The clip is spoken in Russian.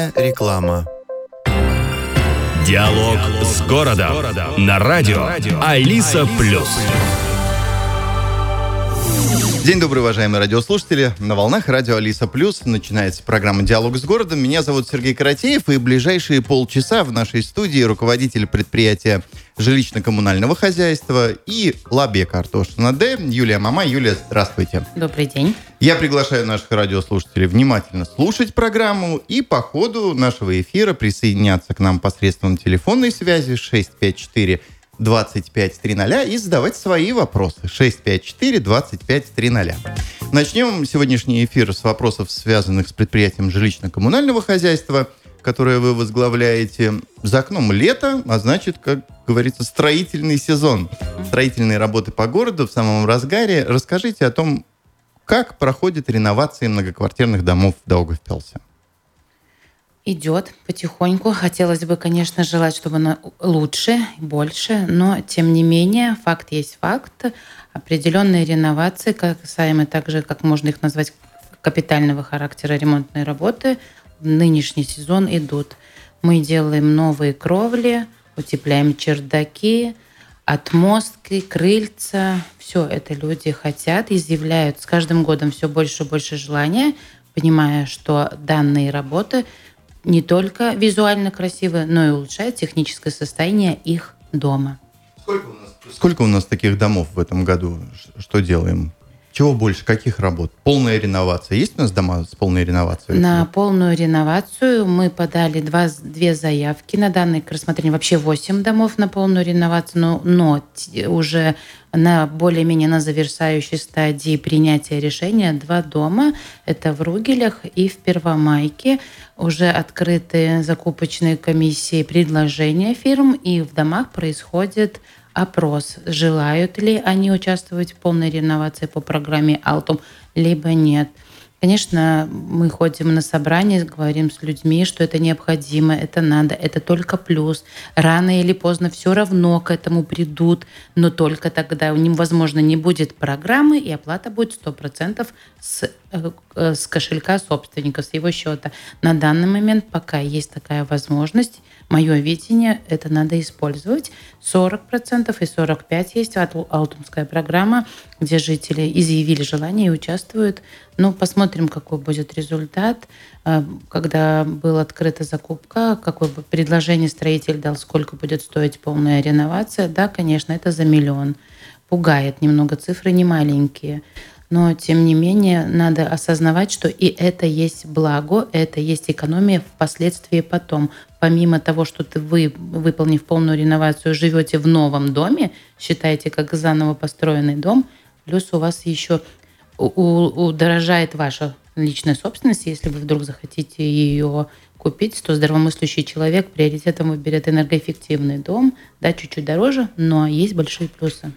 Рекламная реклама. Диалог с городом на радио Алиса Плюс. День добрый, уважаемые радиослушатели. На волнах радио Алиса Плюс начинается программа «Диалог с городом». Меня зовут Сергей Каратеев, и ближайшие полчаса в нашей студии руководитель предприятия жилищно-коммунального хозяйства и Лабе Картошина Д. Юлия Мамай. Юлия, здравствуйте. Добрый день. Я приглашаю наших радиослушателей внимательно слушать программу и по ходу нашего эфира присоединяться к нам посредством телефонной связи 654-2530 и задавать свои вопросы. 654-2530. Начнем сегодняшний эфир с вопросов, связанных с предприятием жилищно-коммунального хозяйства, которое вы возглавляете. За окном лето, а значит, как говорится, строительный сезон. Строительные работы по городу в самом разгаре. Расскажите о том, как проходит реновация многоквартирных домов в Даугавпилсе. Идет потихоньку. Хотелось бы, конечно, желать, чтобы она лучше, больше, но, тем не менее, факт есть факт. Определенные реновации, касаемо также, как можно их назвать, капитального характера ремонтные работы, в нынешний сезон идут. Мы делаем новые кровли, утепляем чердаки, отмостки, крыльца. Все это люди хотят, изъявляют с каждым годом все больше и больше желания, понимая, что данные работы не только визуально красивы, но и улучшают техническое состояние их дома. Сколько у нас таких домов в этом году? Что делаем? Чего больше? Каких работ? Полная реновация. Есть у нас дома с полной реновацией? На полную реновацию мы подали две заявки на данное к рассмотрению. Вообще 8 домов на полную реновацию, но уже на более-менее на завершающей стадии принятия решения 2 дома. Это в Ругелях и в Первомайке. Уже открыты закупочные комиссии предложения фирм, и в домах происходит опрос, желают ли они участвовать в полной реновации по программе «Алтум», либо нет. Конечно, мы ходим на собрания, говорим с людьми, что это необходимо, это надо, это только плюс. Рано или поздно все равно к этому придут, но только тогда у них, возможно, не будет программы, и оплата будет 100% с кошелька собственника, с его счета. На данный момент, пока есть такая возможность, мое видение, это надо использовать. 40% и 45% есть алтумская программа, где жители изъявили желание и участвуют. Ну, посмотрим, какой будет результат. Когда была открыта закупка, какое бы предложение строитель дал, сколько будет стоить полная реновация. Да, конечно, это за 1 миллион. Пугает немного, цифры не маленькие. Но, тем не менее, надо осознавать, что и это есть благо, это есть экономия впоследствии потом. Помимо того, что вы, выполнив полную реновацию, живете в новом доме, считаете как заново построенный дом, плюс у вас еще удорожает ваша личная собственность. Если вы вдруг захотите ее купить, то здравомыслящий человек приоритетом выберет энергоэффективный дом. Да, чуть-чуть дороже, но есть большие плюсы.